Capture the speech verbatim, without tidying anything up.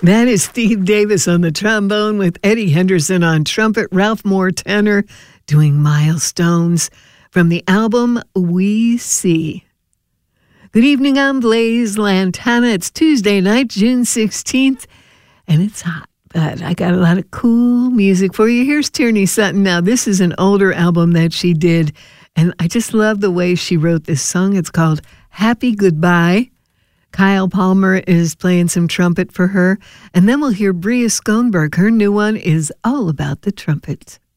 That is Steve Davis on the trombone with Eddie Henderson on trumpet, Ralph Moore tenor doing Milestones from the album We See. Good evening, I'm Blaze Lantana. It's Tuesday night, June sixteenth, and it's hot, but I got a lot of cool music for you. Here's Tierney Sutton. Now, this is an older album that she did, and I just love the way she wrote this song. It's called Happy Goodbye. Kyle Palmer is playing some trumpet for her. And then we'll hear Bria Schoenberg. Her new one is all about the trumpet.